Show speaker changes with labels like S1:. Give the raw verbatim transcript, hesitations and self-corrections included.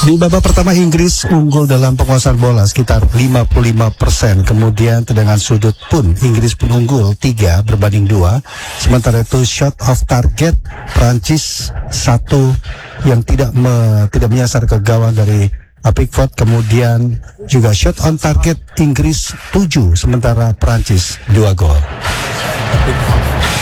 S1: Di babak pertama Inggris unggul dalam penguasaan bola sekitar lima puluh lima persen. Kemudian tendangan sudut pun Inggris pun unggul tiga berbanding dua. Sementara itu shot off target Prancis satu yang tidak me, tidak menyasar ke gawang dari Pickford. Kemudian juga shot on target Inggris tujuh sementara Prancis dua gol.